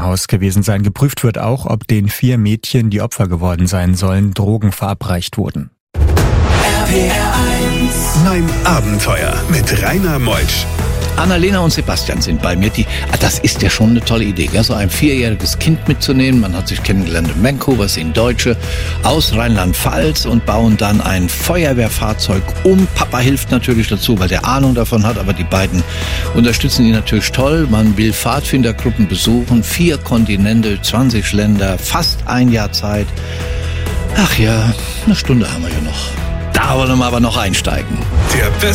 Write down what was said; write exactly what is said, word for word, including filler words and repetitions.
Haus gewesen sein. Geprüft wird auch, ob den vier Mädchen, die Opfer geworden sein sollen, Drogen verabreicht wurden. R P R eins. Mein Abenteuer mit Rainer Meutsch. Annalena und Sebastian sind bei mir. Die, ah, das ist ja schon eine tolle Idee, gell? So ein vierjähriges Kind mitzunehmen. Man hat sich kennengelernt in Vancouver, sind Deutsche aus Rheinland-Pfalz und bauen dann ein Feuerwehrfahrzeug um. Papa hilft natürlich dazu, weil der Ahnung davon hat, aber die beiden unterstützen ihn natürlich toll. Man will Pfadfindergruppen besuchen, vier Kontinente, zwanzig Länder, fast ein Jahr Zeit. Ach ja, eine Stunde haben wir ja noch. Da wollen wir aber noch einsteigen. Der